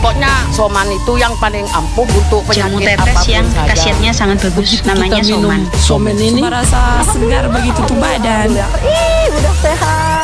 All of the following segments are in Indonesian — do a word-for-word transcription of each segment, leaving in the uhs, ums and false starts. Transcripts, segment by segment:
Pokoknya Soman itu yang paling ampuh untuk Jamu penyakit tetes apapun yang saja. khasiatnya sangat bagus, Begitu namanya kita minum Soman. Soman ini Merasa segar begitu tuh badan. Ih, udah sehat.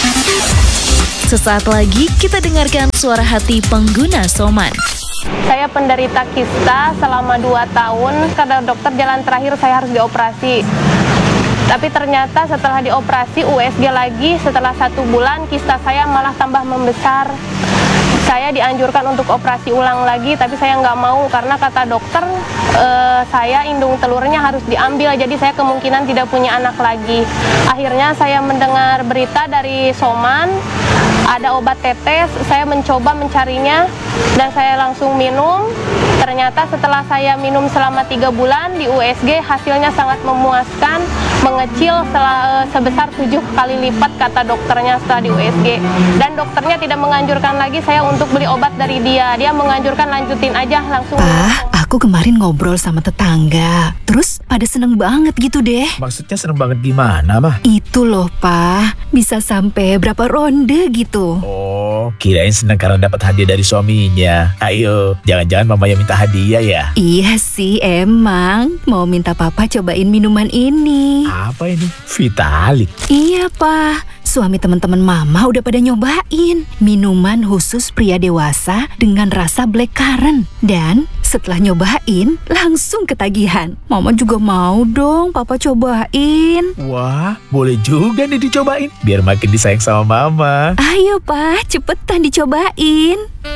Sesaat lagi kita dengarkan suara hati pengguna Soman. Saya penderita kista selama dua tahun. Kata dokter jalan terakhir saya harus dioperasi. Tapi ternyata setelah dioperasi U S G lagi, setelah satu bulan kista saya malah tambah membesar. Saya dianjurkan untuk operasi ulang lagi, tapi saya nggak mau karena kata dokter eh, saya indung telurnya harus diambil, jadi saya kemungkinan tidak punya anak lagi. Akhirnya saya mendengar berita dari Soman, ada obat tetes, saya mencoba mencarinya dan saya langsung minum. Ternyata setelah saya minum selama tiga bulan di U S G, hasilnya sangat memuaskan, mengecil sel- sebesar tujuh kali lipat kata dokternya setelah di U S G. Dan dokternya tidak menganjurkan lagi saya untuk beli obat dari dia. Dia menganjurkan lanjutin aja langsung. Pak, aku kemarin ngobrol sama tetangga. Terus pada seneng banget gitu deh. Maksudnya seneng banget gimana, Mah? Itu loh, Pak. Bisa sampai berapa ronde gitu. Oh, kirain seneng karena dapat hadiah dari suaminya. Ayo, jangan-jangan mamanya minta hadiah ya? Iya sih, emang. Mau minta Papa cobain minuman ini. Apa ini? Vitalik. Iya, Pak. Suami teman-teman Mama udah pada nyobain minuman khusus pria dewasa dengan rasa blackcurrant. Dan setelah nyobain, langsung ketagihan. Mama juga mau dong Papa cobain. Wah, boleh juga nih dicobain. Biar makin disayang sama Mama. Ayo, Pak, cepetan dicobain.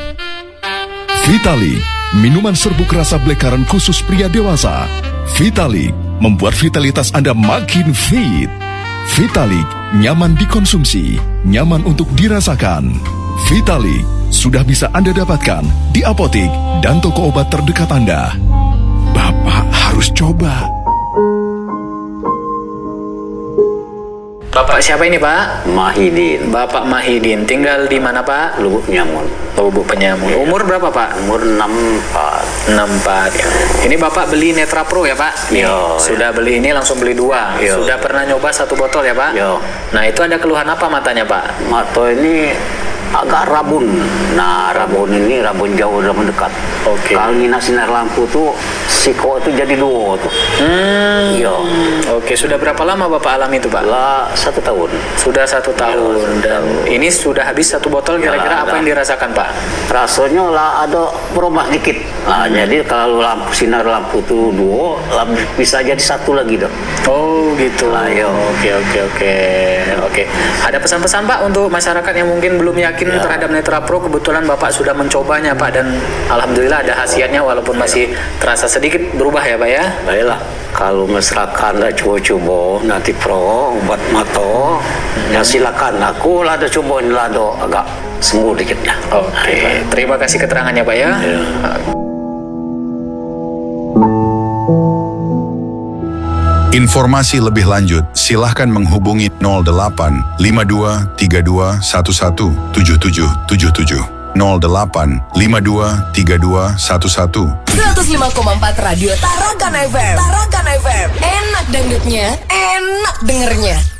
Vitalik, minuman serbuk rasa blackcurrant khusus pria dewasa. Vitalik membuat vitalitas Anda makin fit. Vitalik, nyaman dikonsumsi, nyaman untuk dirasakan. Vitalik sudah bisa Anda dapatkan di apotik dan toko obat terdekat Anda. Bapak harus coba. Bapak siapa ini, Pak? Mahidin. Bapak Mahidin. Tinggal di mana, Pak? Lubuk Penyamun. Lubuk Penyamun. Umur berapa, Pak? Umur enam puluh empat. enam puluh empat. Ya. Ini Bapak beli Netra Pro ya, Pak? Nih, Yo, sudah ya. beli ini langsung beli dua. Yo. Sudah pernah nyoba satu botol ya, Pak? Yo. Nah, itu ada keluhan apa matanya, Pak? Mata ini agak rabun. Nah, rabun ini rabun jauh dan mendekat. Oke. Kalau ngina sinar lampu tuh siko itu jadi dua tuh. Hmm. Iya. Oke, sudah berapa lama Bapak alami itu, Pak? Lah satu tahun. Sudah satu tahun. satu Dan tahun. ini sudah habis satu botol. Kira-kira Ya, apa ada. yang dirasakan, Pak? Rasanya lah ada berubah dikit. Nah, jadi kalau lampu sinar lampu tuh dua, lah bisa jadi satu lagi dong. Oh, gitu. Lah, yo. Oke, oke, oke. Oke. Ada pesan-pesan, Pak, untuk masyarakat yang mungkin belum yakin Ya. terhadap Netra Pro? Kebetulan Bapak sudah mencobanya, Pak, dan alhamdulillah ada khasiatnya walaupun masih terasa sedikit berubah ya, Pak ya. Baiklah, kalau masyarakat nggak coba-coba nanti pro obat mata, ya silakan. Aku lah ada cobain lah do agak sembuh dikit lah. Oke, terima kasih keterangannya, Pak ya. Ya. Informasi lebih lanjut, silahkan menghubungi nol delapan lima dua tiga dua satu satu tujuh tujuh tujuh tujuh nol delapan lima dua tiga dua satu satu. seratus lima koma empat Radio Tarakan F M. Tarakan F M. Enak dangdutnya, enak dengernya.